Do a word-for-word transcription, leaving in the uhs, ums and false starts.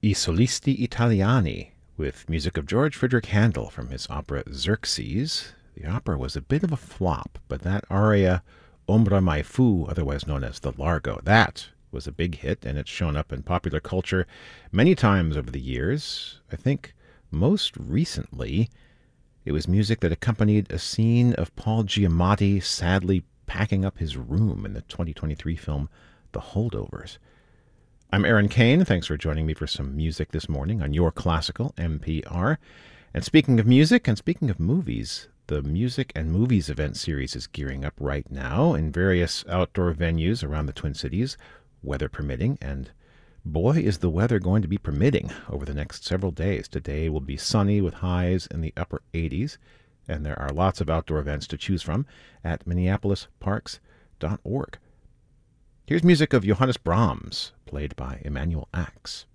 I Solisti Italiani, with music of George Friedrich Handel from his opera Xerxes. The opera was a bit of a flop, but that aria, Ombra mai fu, otherwise known as the Largo, that was a big hit, and it's shown up in popular culture many times over the years. I think most recently, it was music that accompanied a scene of Paul Giamatti sadly packing up his room in the twenty twenty-three film The Holdovers. I'm Aaron Kane. Thanks for joining me for some music this morning on Your Classical N P R. And speaking of music and speaking of movies, the Music and Movies event series is gearing up right now in various outdoor venues around the Twin Cities, weather permitting, and boy, is the weather going to be permitting over the next several days. Today will be sunny with highs in the upper eighties, and there are lots of outdoor events to choose from at minneapolis parks dot org. Here's music of Johannes Brahms, played by Emanuel Ax.